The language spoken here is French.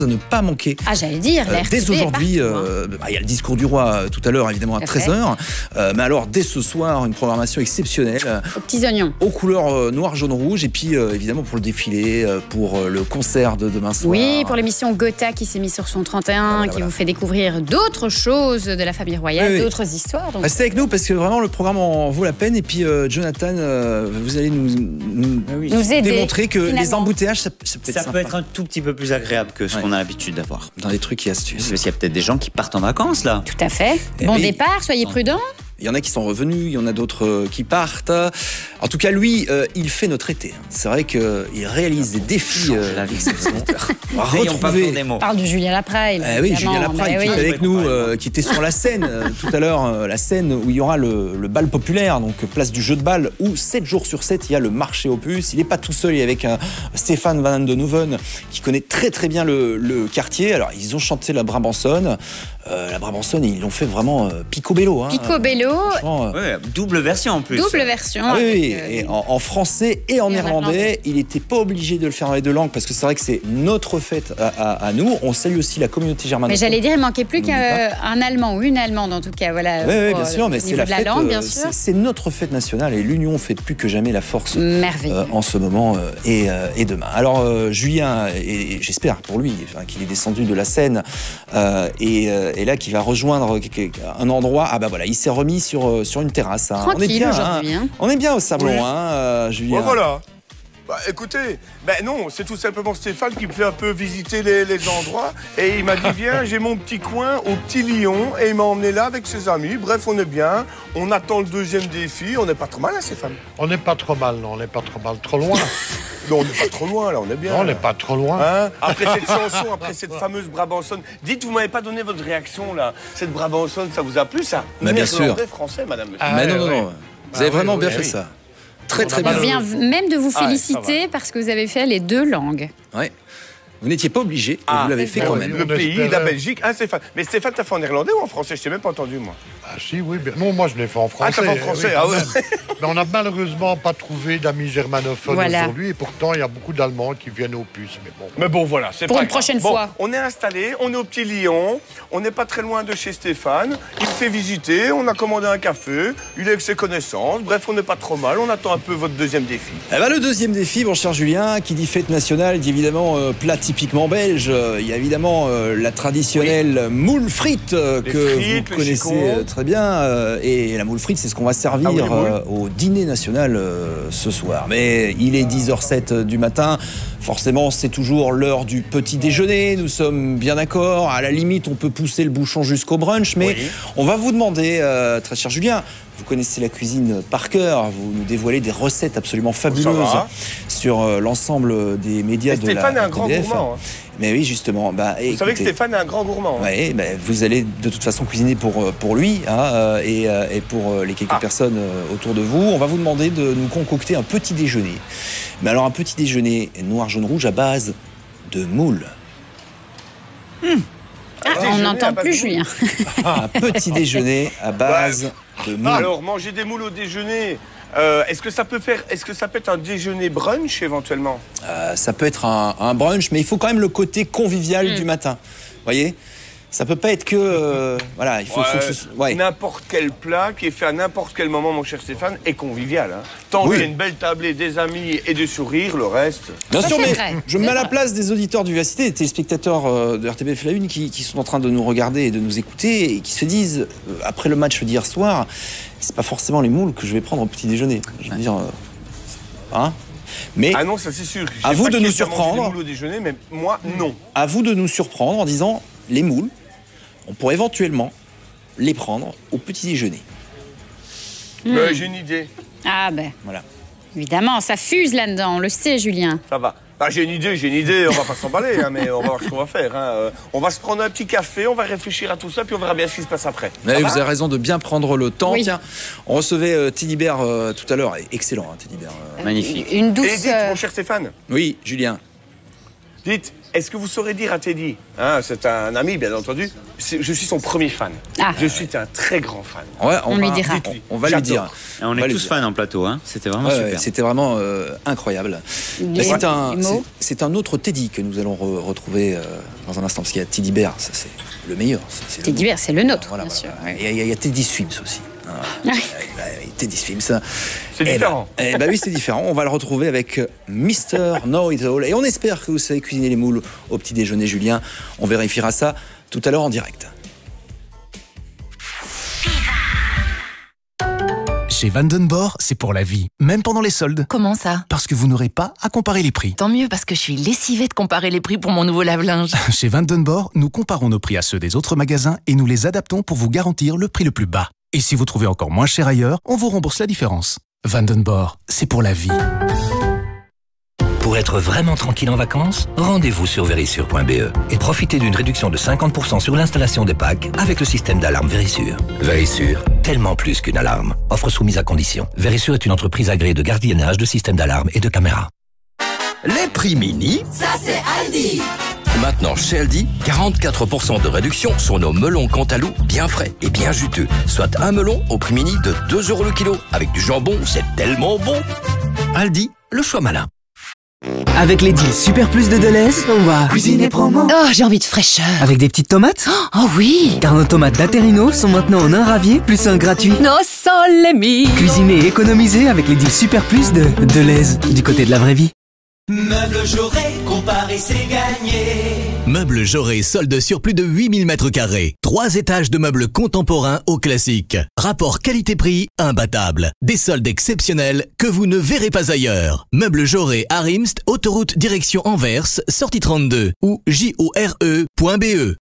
à ne pas manquer. Ah, j'allais dire, dès aujourd'hui, il y a le discours du roi tout à l'heure, évidemment, à 13h. Mais alors, dès ce soir, une programmation exceptionnelle. Aux petits oignons. Aux couleurs noir, jaune, rouge. Et puis, évidemment, pour le défilé, pour le concert de demain soir. Oui, pour l'émission Gotha qui s'est mise sur son 31, qui vous fait découvrir d'autres choses de la famille royale, d'autres histoires. Donc... Restez avec nous parce que vraiment, le programme en vaut la peine. Et puis, Jonathan, vous allez nous aider, démontrer que les embouteillages, ça peut être un tout petit peu plus agréable que ce qu'on a l'habitude d'avoir. Dans les trucs et astuces. Parce qu'il y a peut-être des gens qui partent en vacances là. Tout à fait. Bon départ, soyez prudents. Il y en a qui sont revenus, il y en a d'autres qui partent. En tout cas, lui, il fait notre été. C'est vrai qu'il réalise des défis. On parle de Julien Lapraille. Oui, Julien Lapraille qui est avec nous, qui était sur la scène tout à l'heure, la scène où il y aura le bal populaire, donc place du jeu de balle, où 7 jours sur 7, il y a le marché aux puces. Il n'est pas tout seul, il est avec Stéphane Van de Nouwen, qui connaît très très bien le quartier. Alors, ils ont chanté la Brabançonne. La Brabançonne, ils l'ont fait vraiment picobello. Picobello. Double version en plus. Double version. Et en français et en néerlandais. Il n'était pas obligé de le faire dans les deux langues parce que c'est vrai que c'est notre fête à nous. On salue aussi la communauté germanophone. Mais j'allais dire, il manquait plus qu'un Allemand ou une Allemande en tout cas. Voilà, oui, bien sûr, mais c'est la fête. Langue, bien sûr. C'est notre fête nationale et l'union fait plus que jamais la force en ce moment et demain. Alors Julien, et j'espère pour lui qu'il est descendu de la Seine et là qui va rejoindre un endroit. Ah bah voilà, il s'est remis sur une terrasse. Tranquille, on est bien aujourd'hui. On est bien au Sablon, Julien. Ouais, voilà. Bah écoutez, non, c'est tout simplement Stéphane qui me fait un peu visiter les endroits et il m'a dit viens, j'ai mon petit coin au Petit Lion et il m'a emmené là avec ses amis. Bref, on est bien, on attend le deuxième défi, on n'est pas trop mal Stéphane. On n'est pas trop mal, non, on n'est pas trop mal, trop loin. Non, on n'est pas trop loin là, on est bien. Non, on n'est pas trop loin. Après cette chanson, après cette fameuse Brabançonne, dites, vous m'avez pas donné votre réaction là. Cette Brabançonne, ça vous a plu ça? Mais bien sûr. Français, madame. Mais non. Vous avez vraiment bien fait ça. Très très bien. On vient même de vous féliciter parce que vous avez fait les deux langues. Ouais. Vous n'étiez pas obligé, vous l'avez fait quand même. Le pays, la Belgique, Stéphane. Mais Stéphane, t'as fait en néerlandais ou en français? Je t'ai même pas entendu, moi. Ah si, oui. Non, moi je l'ai fait en français. Ah, t'as fait en français, Mais on n'a malheureusement pas trouvé d'amis germanophones aujourd'hui. Et pourtant, il y a beaucoup d'Allemands qui viennent aux puces. Mais bon, voilà. C'est pour une prochaine fois. On est installé, on est au Petit Lion. On n'est pas très loin de chez Stéphane. Il me fait visiter, on a commandé un café. Il est avec ses connaissances. Bref, on n'est pas trop mal. On attend un peu votre deuxième défi. Le deuxième défi, mon cher Julien, qui dit fête nationale, dit évidemment plat typiquement belge. Il y a évidemment la traditionnelle moule frite que vous connaissez très bien. Et la moule frite, c'est ce qu'on va servir au dîner national ce soir. Mais il est 10h07 du matin. Forcément, c'est toujours l'heure du petit déjeuner. Nous sommes bien d'accord. À la limite, on peut pousser le bouchon jusqu'au brunch. Mais on va vous demander, très cher Julien, vous connaissez la cuisine par cœur. Vous nous dévoilez des recettes absolument fabuleuses sur l'ensemble des médias de la Stéphane est un grand gourmand. Mais oui, justement. Vous savez que Stéphane est un grand gourmand. Oui, vous allez de toute façon cuisiner pour lui et pour les quelques personnes autour de vous. On va vous demander de nous concocter un petit déjeuner. Mais alors un petit déjeuner noir, jaune, rouge à base de moules. On n'entend plus Julien. Un petit déjeuner à base de moules. Alors manger des moules au déjeuner. Est-ce que ça peut être un déjeuner brunch éventuellement? Ça peut être un brunch, mais il faut quand même le côté convivial du matin. Vous voyez? Ça peut pas être que il faut n'importe quel plat qui est fait à n'importe quel moment, mon cher Stéphane, est convivial. Tant qu'il y a une belle tablée, des amis et des sourires, le reste. Bien sûr, mais je me mets à la place des auditeurs du Vivacité, des téléspectateurs de RTBF La Une qui sont en train de nous regarder et de nous écouter et qui se disent après le match d'hier soir, c'est pas forcément les moules que je vais prendre au petit déjeuner. Je veux dire, mais non, ça c'est sûr. À vous de nous surprendre. Des moules au déjeuner, mais moi non. À vous de nous surprendre en disant les moules. On pourrait éventuellement les prendre au petit déjeuner. J'ai une idée. Voilà. Évidemment, ça fuse là-dedans, on le sait, Julien. Ça va. J'ai une idée, on va pas s'emballer, mais on va voir ce qu'on va faire. On va se prendre un petit café, on va réfléchir à tout ça, puis on verra bien ce qui se passe après. Vous avez raison de bien prendre le temps. Tiens, on recevait Teddy Bear tout à l'heure. Excellent, Teddy Bear. Magnifique. Une douce... Et dites, mon cher Stéphane. Oui, Julien. Dites, est-ce que vous saurez dire à Teddy, c'est un ami bien entendu, je suis son premier fan. Je suis un très grand fan. Ouais, on lui dira. On va lui dire. Et on est tous fans en plateau, c'était vraiment super. C'était vraiment incroyable. C'est un autre Teddy que nous allons retrouver dans un instant, parce qu'il y a Teddy Bear, ça c'est le meilleur. Teddy Bear, c'est le nôtre, bien sûr. Il y a Teddy Swims aussi. Teddy Swims. C'est différent. Oui, c'est différent. On va le retrouver avec Mr. Know-It-All. Et on espère que vous savez cuisiner les moules au petit déjeuner, Julien. On vérifiera ça tout à l'heure en direct. Chez Vandenborg, c'est pour la vie, même pendant les soldes. Comment ça? Parce que vous n'aurez pas à comparer les prix. Tant mieux, parce que je suis lessivée de comparer les prix pour mon nouveau lave-linge. Chez Vandenborg, nous comparons nos prix à ceux des autres magasins et nous les adaptons pour vous garantir le prix le plus bas. Et si vous trouvez encore moins cher ailleurs, on vous rembourse la différence. Vandenborg, c'est pour la vie. Pour être vraiment tranquille en vacances, rendez-vous sur Verisure.be et profitez d'une réduction de 50% sur l'installation des packs avec le système d'alarme Verisure. Verisure, tellement plus qu'une alarme. Offre soumise à condition. Verisure est une entreprise agréée de gardiennage de systèmes d'alarme et de caméras. Les prix mini, ça c'est Aldi. Maintenant chez Aldi, 44% de réduction sur nos melons Cantalou bien frais et bien juteux. Soit un melon au prix mini de 2 € le kilo. Avec du jambon, c'est tellement bon. Aldi, le choix malin. Avec les deals Super Plus de Deleuze, on va cuisiner promo. Oh, j'ai envie de fraîcheur. Avec des petites tomates. Oh oui. Car nos tomates d'Aterino sont maintenant en un ravier plus un gratuit. No sole mio. Cuisiner et économiser avec les deals Super Plus de Deleuze, du côté de la vraie vie. Meubles Jaurès, comparer c'est gagné. Meubles Jaurès, solde sur plus de 8000 m². 3 étages de meubles contemporains au classique. Rapport qualité-prix imbattable. Des soldes exceptionnels que vous ne verrez pas ailleurs. Meubles Jaurès à Rimst, autoroute direction Anvers, sortie 32 ou jore.be.